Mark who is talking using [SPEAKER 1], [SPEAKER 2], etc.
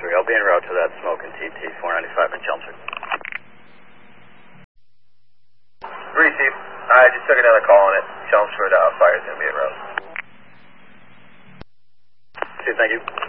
[SPEAKER 1] 3. I'll be en route to that smoke in TT 495 in Chelmsford.
[SPEAKER 2] 3, Chief. I just took another call on it. Chelmsford fire's going to be en route.
[SPEAKER 1] Chief, thank you.